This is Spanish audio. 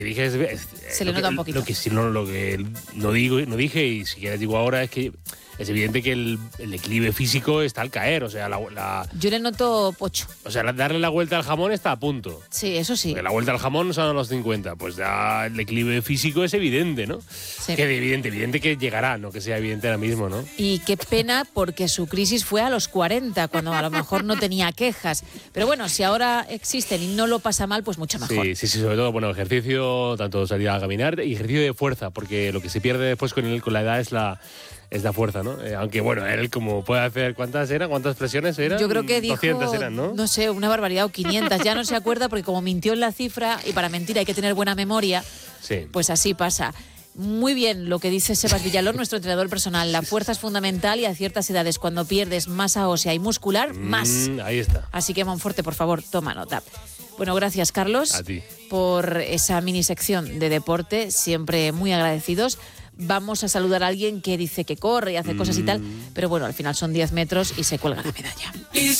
dije se le nota un poquito. Lo que no dije, y si quieres digo ahora, es que es evidente que el equilibrio físico está al caer, o sea, yo le noto pocho. O sea, darle la vuelta al jamón está a punto. Sí, eso sí. Porque la vuelta al jamón son a los 50, pues ya el equilibrio físico es evidente, ¿no? Sí. Que evidente que llegará, no que sea evidente ahora mismo, ¿no? Y qué pena, porque su crisis fue a los 40, cuando a lo mejor no tenía quejas. Pero bueno, si ahora existen y no lo pasa mal, pues mucho mejor. Sí, sobre todo, bueno, ejercicio, tanto salir a caminar y ejercicio de fuerza, porque lo que se pierde después con la edad es la fuerza, ¿no? Aunque bueno, él como puede hacer, ¿cuántas presiones eran? Yo creo que dijo, 200 eran, ¿no? No sé, una barbaridad, o 500, ya no se acuerda, porque como mintió en la cifra, y para mentir hay que tener buena memoria, sí. Pues así pasa. Muy bien lo que dice Sebas Villalón, nuestro entrenador personal. La fuerza es fundamental y a ciertas edades, cuando pierdes masa ósea y muscular, más. Ahí está. Así que, Monforte, por favor, toma nota. Bueno, gracias, Carlos, a ti, por esa mini sección de deporte, siempre muy agradecidos. Vamos a saludar a alguien que dice que corre y hace cosas y tal, pero bueno, al final son 10 metros y se cuelga la medalla.